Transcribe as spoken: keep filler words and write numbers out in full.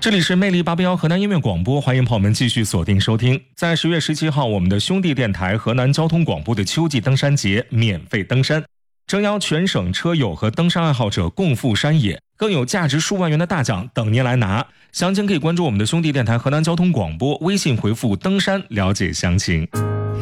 这里是魅力八八幺河南音乐广播，欢迎朋友们继续锁定收听。在十月十七号，我们的兄弟电台河南交通广播的秋季登山节免费登山，诚邀全省车友和登山爱好者共赴山野，更有价值数万元的大奖等您来拿。详情可以关注我们的兄弟电台河南交通广播，微信回复登山了解详情。